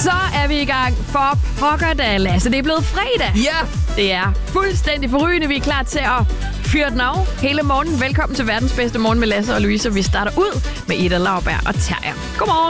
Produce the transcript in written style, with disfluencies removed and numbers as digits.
Så er vi i gang for pokker da, Lasse. Det er blevet fredag. Ja! Det er fuldstændig forrygende. Vi er klar til at fyre den af hele morgen. Velkommen til verdens bedste morgen med Lasse og Louise. Vi starter ud med Ida Lauberg og Terje. Godmorgen.